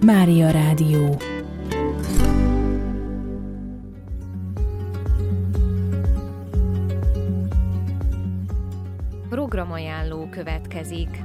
Mária Rádió. Programajánló következik.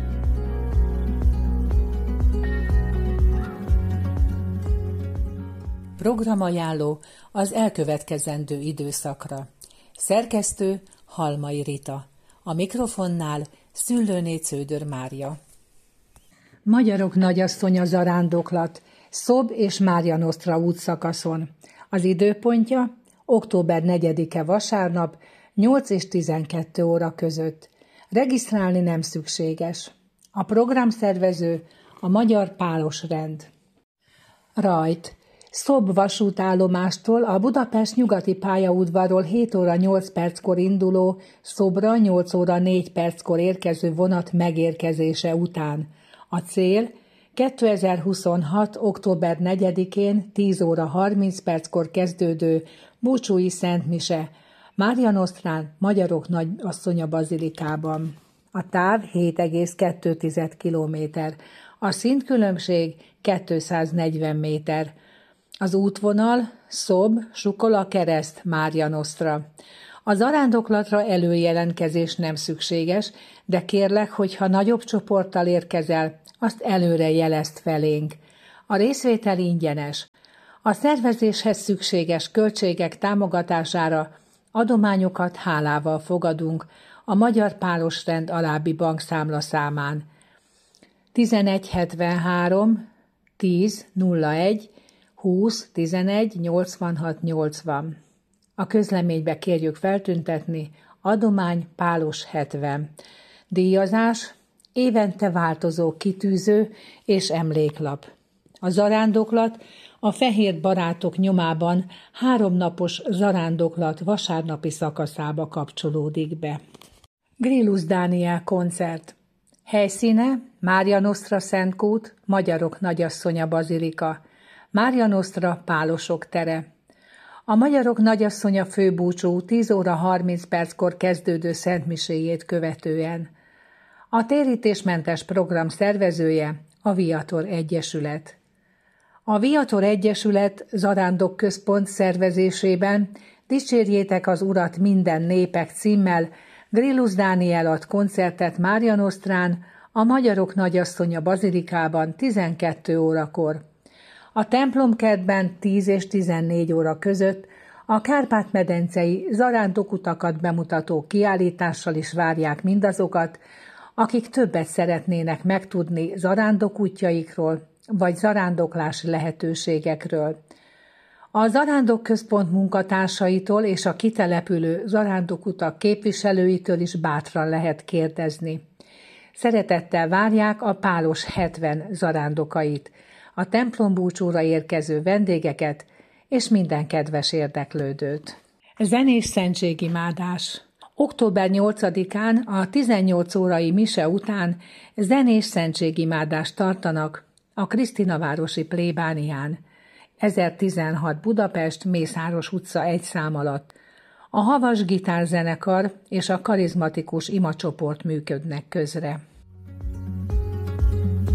Programajánló az elkövetkezendő időszakra. Szerkesztő Halmai Rita. A mikrofonnál Szüllőné Cződör Mária. Magyarok nagyasszonya zarándoklat, Szob és Mária Nosztra útszakaszon. Az időpontja október 4-e vasárnap, 8 és 12 óra között. Regisztrálni nem szükséges. A programszervező a Magyar Pálos Rend. Rajt. Szob vasútállomástól a Budapest nyugati pályaudvarról 7 óra 8 perckor induló, Szobra 8 óra 4 perckor érkező vonat megérkezése után. A cél 2026. október 4-én 10 óra 30 perckor kezdődő búcsúi szentmise Mária Nosztrán, Magyarok Nagyasszonya bazilikában. A táv 7,2 kilométer, a szintkülönbség 240 méter. Az útvonal Szob, Sukola Kereszt, Mária Nosztra. A zarándoklatra előjelentkezés nem szükséges, de kérlek, hogyha nagyobb csoporttal érkezel, azt előre jelezd felénk. A részvétel ingyenes. A szervezéshez szükséges költségek támogatására adományokat hálával fogadunk a Magyar Pálos Rend alábbi bankszámla számán. 1173 10 01 20 11 86 80. A közleménybe kérjük feltüntetni adomány Pálos 70. Díjazás évente változó kitűző és emléklap. A zarándoklat a Fehér Barátok nyomában 3 napos zarándoklat vasárnapi szakaszába kapcsolódik be. Grillus Dániel koncert. Helyszíne Mária Nosztra Szentkút, Magyarok Nagyasszonya bazilika. Mária Nosztra Pálosok tere. A Magyarok Nagyasszonya főbúcsú 10 óra 30 perckor kezdődő szentmiséjét követően. A térítésmentes program szervezője a Viator Egyesület. A Viator Egyesület Zarándok Központ szervezésében Dicsérjétek az Urat minden népek címmel Grillus Dániel ad koncertet Mária Nosztrán, a Magyarok Nagyasszonya bazilikában 12 órakor. A templomkertben 10 és 14 óra között a Kárpát-medencei zarándokutakat bemutató kiállítással is várják mindazokat, akik többet szeretnének megtudni zarándokútjaikról vagy zarándoklási lehetőségekről. A Zarándok Központ munkatársaitól és a kitelepülő zarándokutak képviselőitől is bátran lehet kérdezni. Szeretettel várják a Pálos 70 zarándokait, a templombúcsúra érkező vendégeket és minden kedves érdeklődőt. Zenés szentségimádás. Október 8-án a 18 órai mise után zenés szentségimádást tartanak a Krisztinavárosi plébánián. 1016 Budapest, Mészáros utca 1 szám alatt. A Havas Gitárzenekar és a karizmatikus imacsoport működnek közre.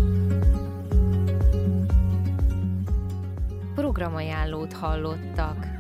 Programajánlót hallottak.